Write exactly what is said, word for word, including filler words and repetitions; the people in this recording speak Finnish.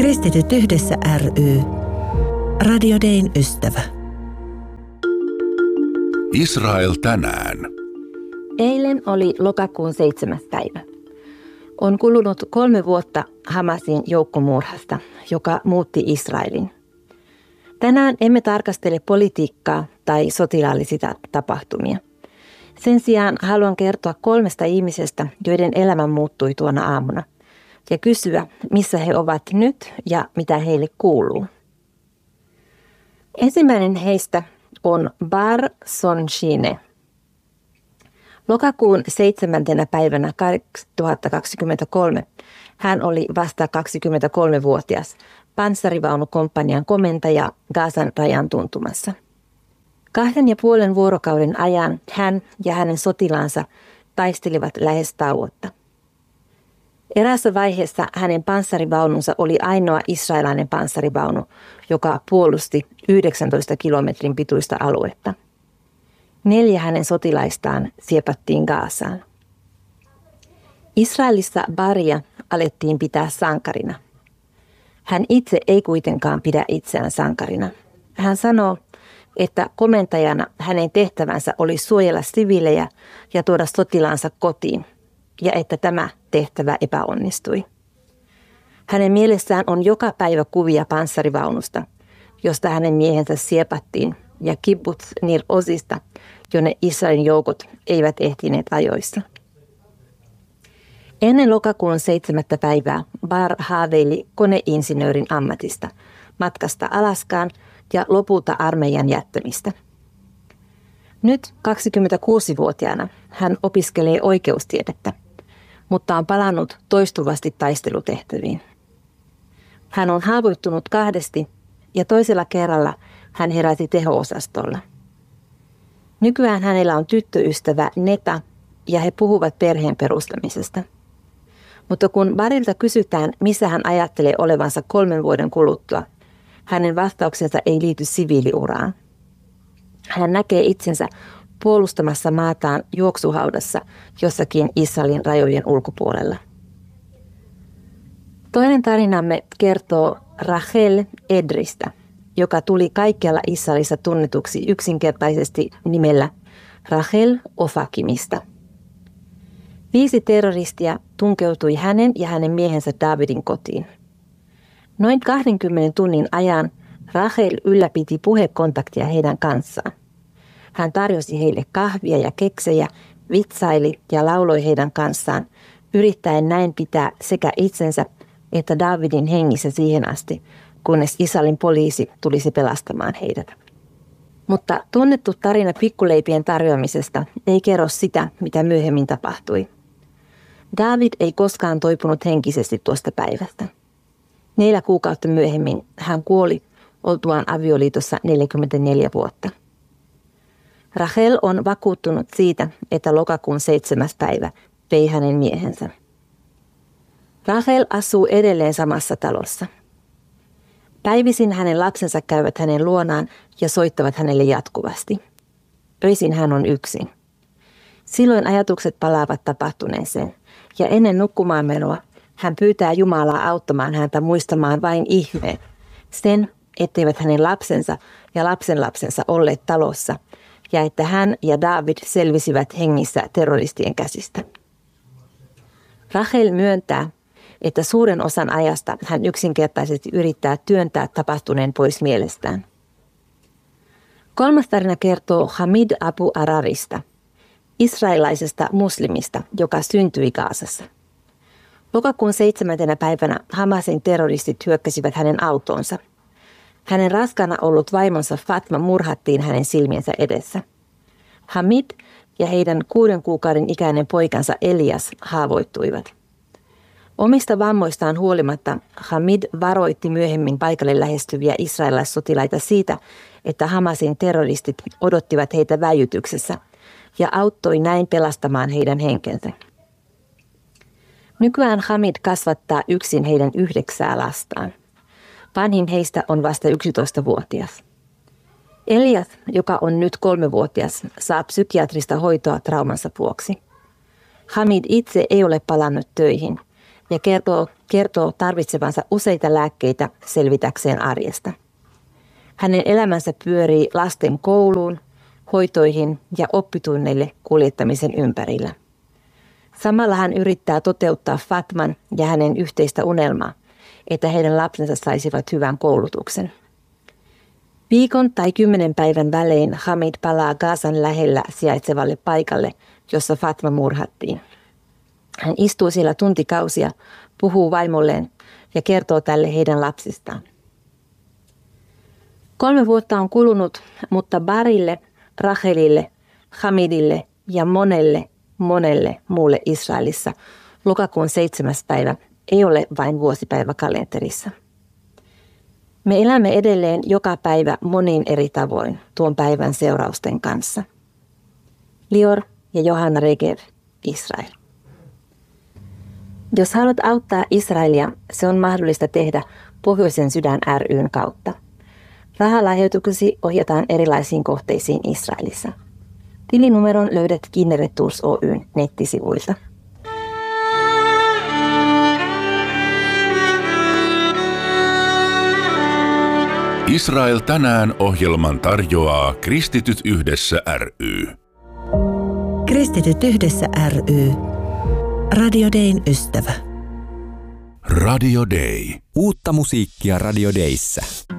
Kristityt yhdessä ry. Radio Dayn ystävä. Israel tänään. Eilen oli lokakuun seitsemäs päivä. On kulunut kolme vuotta Hamasin joukkomurhasta, joka muutti Israelin. Tänään emme tarkastele politiikkaa tai sotilaallisia tapahtumia. Sen sijaan haluan kertoa kolmesta ihmisestä, joiden elämä muuttui tuona aamuna, ja kysyä, missä he ovat nyt ja mitä heille kuuluu. Ensimmäinen heistä on Bar Sonshine. Lokakuun seitsemäntenä päivänä kaksituhattakaksikymmentäkolme hän oli vasta kaksikymmentäkolmevuotias panssarivaunukomppanian komentaja Gazan rajan tuntumassa. Kahden ja puolen vuorokauden ajan hän ja hänen sotilaansa taistelivat lähes tauotta. Eräässä vaiheessa hänen panssarivaununsa oli ainoa israelainen panssarivaunu, joka puolusti yhdeksäntoista kilometrin pituista aluetta. Neljä hänen sotilaistaan siepattiin Gazaan. Israelissa Baria alettiin pitää sankarina. Hän itse ei kuitenkaan pidä itseään sankarina. Hän sanoo, että komentajana hänen tehtävänsä oli suojella siviilejä ja tuoda sotilaansa kotiin, ja että tämä tehtävä epäonnistui. Hänen mielessään on joka päivä kuvia panssarivaunusta, josta hänen miehensä siepattiin, ja kibbutz Nir Ozista, jonne Israelin joukot eivät ehtineet ajoissa. Ennen lokakuun seitsemättä päivää Bar haaveili koneinsinöörin ammatista, matkasta Alaskaan ja lopulta armeijan jättämistä. Nyt kaksikymmentäkuusivuotiaana hän opiskelee oikeustiedettä, mutta on palannut toistuvasti taistelutehtäviin. Hän on haavoittunut kahdesti ja toisella kerralla hän heräsi teho-osastolla. Nykyään hänellä on tyttöystävä Neta ja he puhuvat perheen perustamisesta. Mutta kun Barilta kysytään, missä hän ajattelee olevansa kolmen vuoden kuluttua, hänen vastauksensa ei liity siviiliuraan. Hän näkee itsensä puolustamassa maataan juoksuhaudassa jossakin Israelin rajojen ulkopuolella. Toinen tarinamme kertoo Rachel Edristä, joka tuli kaikkialla Israelissa tunnetuksi yksinkertaisesti nimellä Rachel Ofakimista. Viisi terroristia tunkeutui hänen ja hänen miehensä Davidin kotiin. Noin kahdenkymmenen tunnin ajan Rachel ylläpiti puhekontaktia heidän kanssaan. Hän tarjosi heille kahvia ja keksejä, vitsaili ja lauloi heidän kanssaan, yrittäen näin pitää sekä itsensä että Davidin hengissä siihen asti, kunnes Israelin poliisi tulisi pelastamaan heidät. Mutta tunnettu tarina pikkuleipien tarjoamisesta ei kerro sitä, mitä myöhemmin tapahtui. David ei koskaan toipunut henkisesti tuosta päivästä. Neljä kuukautta myöhemmin hän kuoli oltuaan avioliitossa neljäkymmentäneljä vuotta. Rachel on vakuuttunut siitä, että lokakuun seitsemäs päivä vei hänen miehensä. Rachel asuu edelleen samassa talossa. Päivisin hänen lapsensa käyvät hänen luonaan ja soittavat hänelle jatkuvasti. Öisin hän on yksin. Silloin ajatukset palaavat tapahtuneeseen ja ennen nukkumaan menoa hän pyytää Jumalaa auttamaan häntä muistamaan vain ihmeen, sen, etteivät hänen lapsensa ja lapsenlapsensa olleet talossa ja että hän ja David selvisivät hengissä terroristien käsistä. Rachel myöntää, että suuren osan ajasta hän yksinkertaisesti yrittää työntää tapahtuneen pois mielestään. Kolmas tarina kertoo Hamid Abu Ararista, israelaisesta muslimista, joka syntyi Gazassa. Lokakuun seitsemäntenä päivänä Hamasin terroristit hyökkäsivät hänen autonsa. Hänen raskaana ollut vaimonsa Fatma murhattiin hänen silmiensä edessä. Hamid ja heidän kuuden kuukauden ikäinen poikansa Elias haavoittuivat. Omista vammoistaan huolimatta Hamid varoitti myöhemmin paikalle lähestyviä israelaissotilaita siitä, että Hamasin terroristit odottivat heitä väijytyksessä ja auttoi näin pelastamaan heidän henkensä. Nykyään Hamid kasvattaa yksin heidän yhdeksää lastaan. Vanhin heistä on vasta yksitoistavuotias. Elias, joka on nyt kolmevuotias, saa psykiatrista hoitoa traumansa vuoksi. Hamid itse ei ole palannut töihin ja kertoo, kertoo tarvitsevansa useita lääkkeitä selvitäkseen arjesta. Hänen elämänsä pyörii lasten kouluun, hoitoihin ja oppitunneille kuljettamisen ympärillä. Samalla hän yrittää toteuttaa Fatman ja hänen yhteistä unelmaa, että heidän lapsensa saisivat hyvän koulutuksen. Viikon tai kymmenen päivän välein Hamid palaa Gazan lähellä sijaitsevalle paikalle, jossa Fatma murhattiin. Hän istuu siellä tuntikausia, puhuu vaimolleen ja kertoo tälle heidän lapsistaan. Kolme vuotta on kulunut, mutta Barille, Rachelille, Hamidille ja monelle, monelle muulle Israelissa lokakuun seitsemäs päivä ei ole vain vuosipäivä kalenterissa. Me elämme edelleen joka päivä monin eri tavoin tuon päivän seurausten kanssa. Lior ja Johanna Regev, Israel. Jos haluat auttaa Israelia, se on mahdollista tehdä Pohjoisen sydän ry:n kautta. Rahalahjoituksesi ohjataan erilaisiin kohteisiin Israelissa. Tilinumeron löydät Kinneret Tours Oy:n nettisivuilta. Israel tänään -ohjelman tarjoaa Kristityt yhdessä ry. Kristityt yhdessä ry. Radio Dayn ystävä. Radio Day. Uutta musiikkia Radio Dayssä.